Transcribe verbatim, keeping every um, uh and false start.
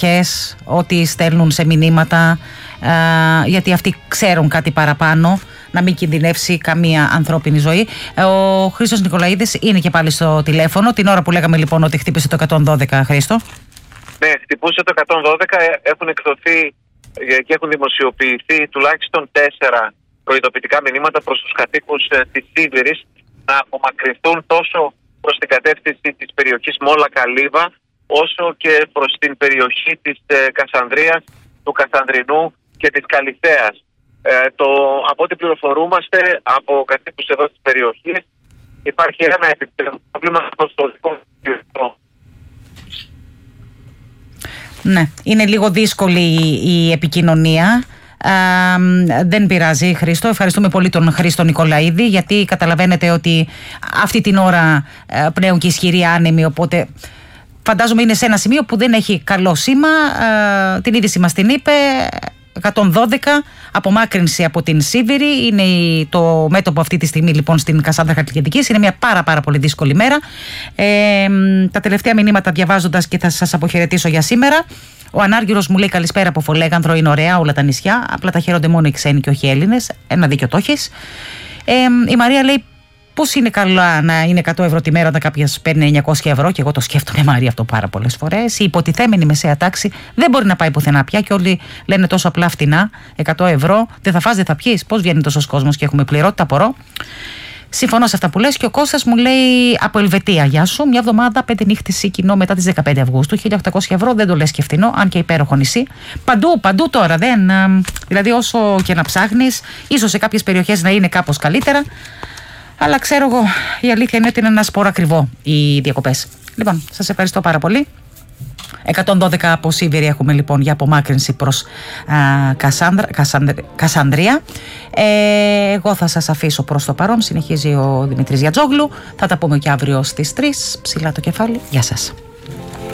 αρχές, ό,τι στέλνουν σε μηνύματα, ε, γιατί αυτοί ξέρουν κάτι παραπάνω, να μην κινδυνεύσει καμία ανθρώπινη ζωή. Ο Χρήστος Νικολαίδης είναι και πάλι στο τηλέφωνο, την ώρα που λέγαμε λοιπόν ότι χτύπησε το εκατόν δώδεκα, Χρήστο. Ναι, χτυπούσε το εκατόν δώδεκα, έχουν εκδοθεί και έχουν δημοσιοποιηθεί τουλάχιστον τέσσερα προειδοποιητικά μηνύματα προς τους κατοίκους της Σίβηρης να απομακρυνθούν τόσο προς την κατεύθυνση της περιοχής Μόλα Καλύβα, όσο και προς την περιοχή της Κασανδρίας, του Κασανδρινού και της Καλυθέας. Ε, το, από ό,τι πληροφορούμαστε από κατοίκους εδώ της περιοχής, υπάρχει ένα επιπλέον πρόβλημα στο δικό του. Ναι, είναι λίγο δύσκολη η επικοινωνία. Α, δεν πειράζει, Χρήστο. Ευχαριστούμε πολύ τον Χρήστο Νικολαίδη, γιατί καταλαβαίνετε ότι αυτή την ώρα πνέουν και ισχυροί άνεμοι, οπότε φαντάζομαι είναι σε ένα σημείο που δεν έχει καλό σήμα. Α, την είδηση μας την είπε. εκατόν δώδεκα, απομάκρυνση από την Σίβηρη. Είναι το μέτωπο αυτή τη στιγμή λοιπόν στην Κασάνδρα Χαλκιδικής. Είναι μια πάρα πάρα πολύ δύσκολη μέρα. Ε, τα τελευταία μηνύματα διαβάζοντας και θα σας αποχαιρετήσω για σήμερα. Ο Ανάργυρος μου λέει καλησπέρα από Φολέγανδρο. Είναι ωραία όλα τα νησιά. Απλά τα χαίρονται μόνο οι ξένοι και όχι οι Έλληνες. Ένα δίκιο το έχεις. Ε, η Μαρία λέει πώς είναι καλά να είναι εκατό ευρώ τη μέρα όταν κάποιος παίρνει εννιακόσια ευρώ, και εγώ το σκέφτομαι, Μαρία, αυτό πάρα πολλές φορές. Η υποτιθέμενη μεσαία τάξη δεν μπορεί να πάει πουθενά πια και όλοι λένε τόσο απλά φτηνά. εκατό ευρώ, δεν θα φας, δεν θα πιείς. Πώς βγαίνει τόσος κόσμος και έχουμε πληρότητα, απορώ. Συμφωνώ σε αυτά που λες. Και ο Κώστας μου λέει από Ελβετία, γεια σου. Μια εβδομάδα, πέντε νύχτες ή κοινό μετά τις δεκαπέντε Αυγούστου. χίλια οκτακόσια ευρώ δεν το λες και φτηνό, αν και υπέροχο νησί. Παντού, παντού τώρα. Δεν, δηλαδή, όσο και να ψάχνεις, ίσως σε κάποιες περιοχές να είναι κάπως καλύτερα. Αλλά ξέρω εγώ, η αλήθεια είναι ότι είναι ένα σπόρο ακριβό οι διακοπές. Λοιπόν, σας ευχαριστώ πάρα πολύ. εκατόν δώδεκα από Σίβηρη έχουμε λοιπόν για απομάκρυνση προς α, Κασάνδρα, Κασανδρ, Κασανδρία. Ε, εγώ θα σας αφήσω προς το παρόν. Συνεχίζει ο Δημήτρης Γιατζόγλου. Θα τα πούμε και αύριο στις τρεις. Ψηλά το κεφάλι. Γεια σας.